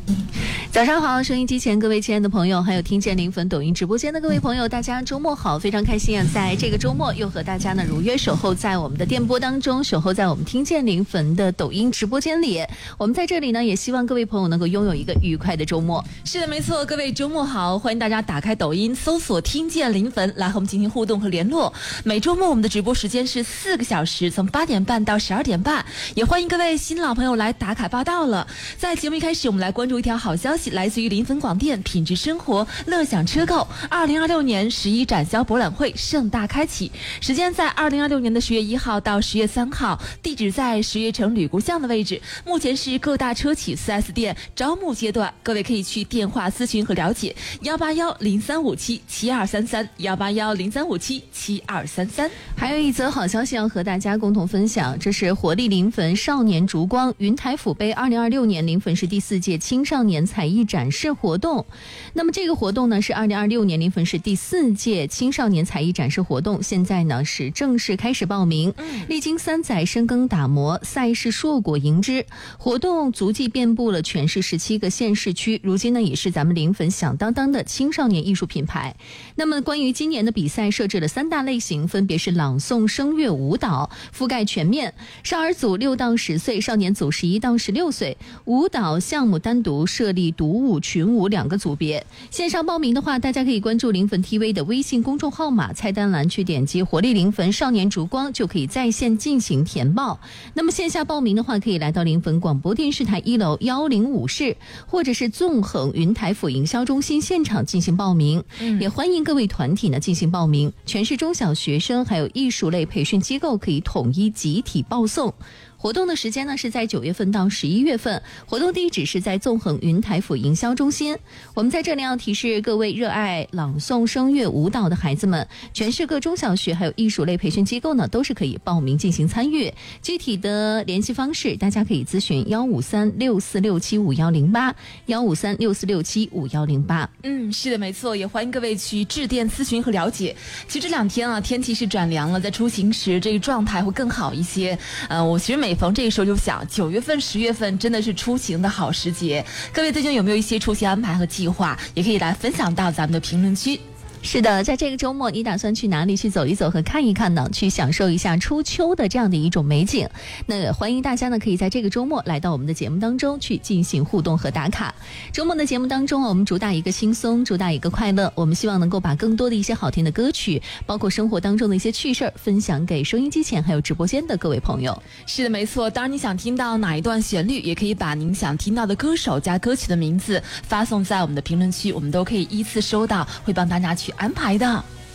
早上好，收音机前各位亲爱的朋友，还有听见零粉抖音直播间的各位朋友，大家周末好，非常开心啊，在这个周末又和大家呢如约守候在我们的电波当中，守候在我们听见零粉的抖音直播间里。我们在这里呢，也希望各位朋友能够拥有一个愉快的周末。 是的，没错，各位周末好，欢迎大家打开抖音搜索听见零粉来和我们进行互动和联络。每周末我们的直播时间是4个小时，从8点半到12点半，也欢迎各位新老朋友来打卡报道了。在节目一开始，我们来关注一条好消息，来自于零粉广电品质生活乐享车购2026年11展销博览会盛大开启，时间在2026年的10月1号到10月3号，地址在10月城旅顾巷的位置。目前是各大车企 4S 店招募阶段，各位可以去电话咨询和了解18103577233，18103577233。 还有一则好消息要和大家共同分享，这是活力临汾少年烛光云台府杯2026年临汾市第4届青少年才艺展示活动。那么这个活动呢是2026年临汾市第4届青少年才艺展示活动，现在呢是正式开始报名。历经3载深耕打磨，赛事硕果迎之，活动足迹遍布了全市17个县市区，如今呢也是咱们临汾响当当的青少年艺术品牌。那么关于今年的比赛设置了3大类型，分别是朗诵、声乐、舞蹈，覆盖全面。少儿组6到10岁，少年组11到16岁。舞蹈项目单独设立独舞、群舞2个组别。线上报名的话，大家可以关注临汾 TV 的微信公众号码，菜单栏去点击活力临汾少年烛光，就可以在线进行填报。那么线下报名的话，可以来到临汾广播电视台1楼105室，或者是纵横云台府营销中心现场进行报名。也欢迎各位团体呢进行报名，全市中小学生还有艺术类培训机构可以统一集体报送。活动的时间呢是在9月份到11月份，活动地址是在纵横云台府营销中心。我们在这里要提示各位热爱朗诵、声乐、舞蹈的孩子们，全市各中小学还有艺术类培训机构呢都是可以报名进行参与。具体的联系方式大家可以咨询15364675108，15364675108。 是的，没错，也欢迎各位去致电咨询和了解。其实这2天啊，天气是转凉了，在出行时这个状态会更好一些。我其实每逢这个时候就想，9月份、10月份真的是出行的好时节。各位最近有没有一些出行安排和计划，也可以来分享到咱们的评论区。 是的，在这个周末你打算去哪里去走一走和看一看呢？去享受一下初秋的这样的一种美景。那欢迎大家呢可以在这个周末来到我们的节目当中去进行互动和打卡。周末的节目当中，我们主打一个轻松，主打一个快乐。我们希望能够把更多的一些好听的歌曲，包括生活当中的一些趣事儿，分享给收音机前还有直播间的各位朋友。 是的，没错。当然你想听到哪一段旋律，也可以把您想听到的歌手加歌曲的名字发送在我们的评论区，我们都可以依次收到，会帮大家去安排的。